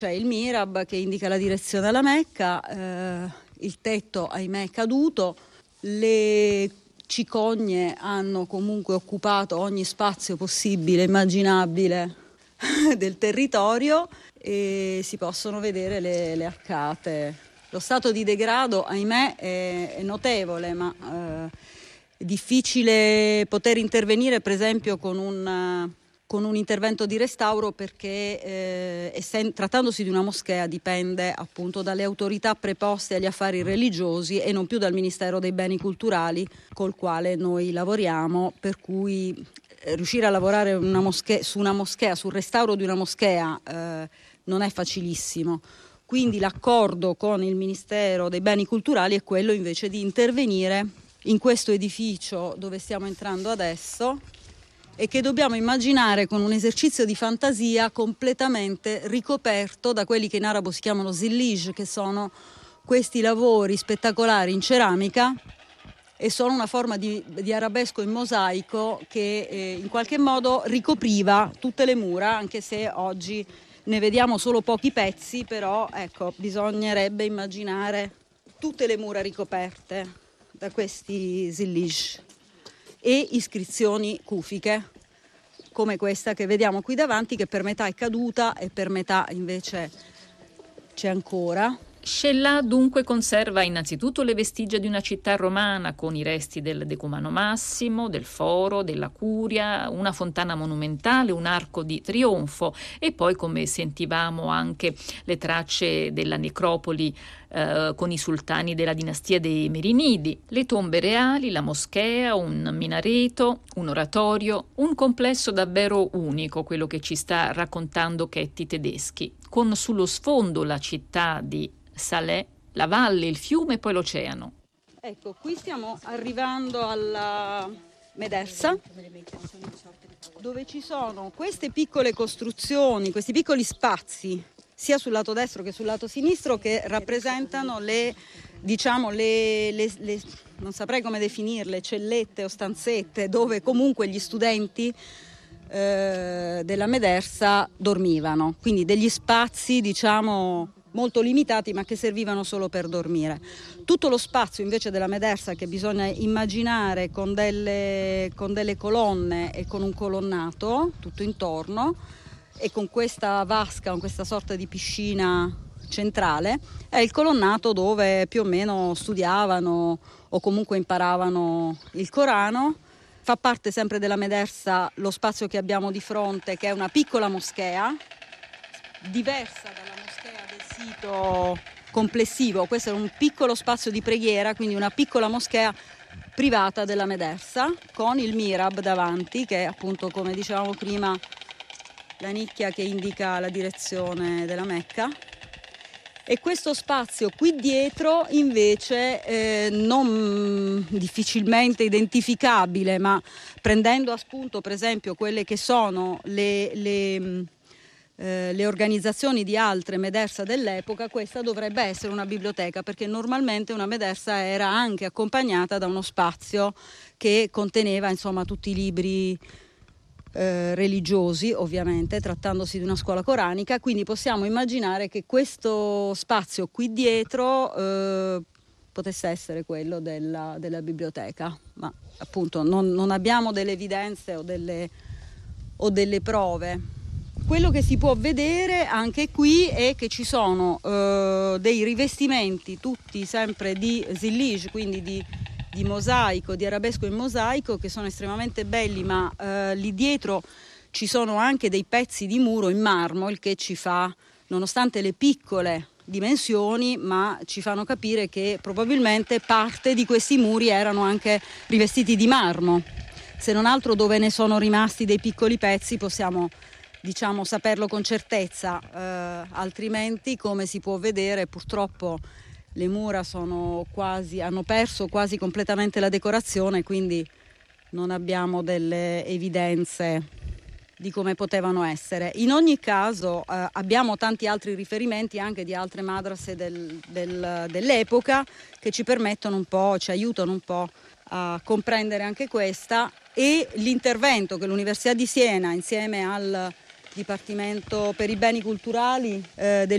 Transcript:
C'è il mihrab che indica la direzione alla Mecca, il tetto ahimè è caduto, le cicogne hanno comunque occupato ogni spazio possibile, immaginabile del territorio e si possono vedere le arcate. Lo stato di degrado ahimè è notevole, ma è difficile poter intervenire per esempio con un intervento di restauro perché trattandosi di una moschea dipende appunto dalle autorità preposte agli affari religiosi e non più dal Ministero dei Beni Culturali col quale noi lavoriamo, per cui riuscire a lavorare sul restauro di una moschea non è facilissimo. Quindi l'accordo con il Ministero dei Beni Culturali è quello invece di intervenire in questo edificio dove stiamo entrando adesso e che dobbiamo immaginare con un esercizio di fantasia completamente ricoperto da quelli che in arabo si chiamano zillij, che sono questi lavori spettacolari in ceramica e sono una forma di arabesco in mosaico che in qualche modo ricopriva tutte le mura, anche se oggi ne vediamo solo pochi pezzi, però ecco, bisognerebbe immaginare tutte le mura ricoperte da questi zillij e iscrizioni cufiche come questa che vediamo qui davanti, che per metà è caduta e per metà invece c'è ancora. Shelah dunque conserva innanzitutto le vestigia di una città romana con i resti del decumano massimo, del foro, della curia, una fontana monumentale, un arco di trionfo e poi, come sentivamo, anche le tracce della necropoli con i sultani della dinastia dei Merinidi, le tombe reali, la moschea, un minareto, un oratorio, un complesso davvero unico, quello che ci sta raccontando Chetti Tedeschi, con sullo sfondo la città di Salé, la valle, il fiume e poi l'oceano. Ecco, qui stiamo arrivando alla Medersa, dove ci sono queste piccole costruzioni, questi piccoli spazi, sia sul lato destro che sul lato sinistro, che rappresentano non saprei come definirle, cellette o stanzette, dove comunque gli studenti della Medersa dormivano, quindi degli spazi molto limitati ma che servivano solo per dormire. Tutto lo spazio invece della Medersa, che bisogna immaginare con delle colonne e con un colonnato tutto intorno e con questa vasca, con questa sorta di piscina centrale, è il colonnato dove più o meno studiavano o comunque imparavano il Corano. Fa parte sempre della Medersa lo spazio che abbiamo di fronte, che è una piccola moschea, diversa dalla moschea del sito complessivo. Questo è un piccolo spazio di preghiera, quindi una piccola moschea privata della Medersa, con il mihrab davanti, che è appunto, come dicevamo prima, la nicchia che indica la direzione della Mecca. E questo spazio qui dietro invece non difficilmente identificabile, ma prendendo a spunto per esempio quelle che sono le organizzazioni di altre Medersa dell'epoca, questa dovrebbe essere una biblioteca, perché normalmente una Medersa era anche accompagnata da uno spazio che conteneva insomma tutti i libri religiosi, ovviamente trattandosi di una scuola coranica, quindi possiamo immaginare che questo spazio qui dietro potesse essere quello della biblioteca, ma appunto non abbiamo delle evidenze o delle prove. Quello che si può vedere anche qui è che ci sono dei rivestimenti tutti sempre di zillij, quindi di mosaico, di arabesco in mosaico, che sono estremamente belli, ma lì dietro ci sono anche dei pezzi di muro in marmo, il che ci fa, nonostante le piccole dimensioni, ma ci fanno capire che probabilmente parte di questi muri erano anche rivestiti di marmo. Se non altro, dove ne sono rimasti dei piccoli pezzi possiamo saperlo con certezza, altrimenti, come si può vedere, purtroppo le mura hanno perso quasi completamente la decorazione, quindi non abbiamo delle evidenze di come potevano essere. In ogni caso abbiamo tanti altri riferimenti anche di altre madrase dell'epoca che ci aiutano un po' a comprendere anche questa, e l'intervento che l'Università di Siena insieme al Dipartimento per i beni culturali del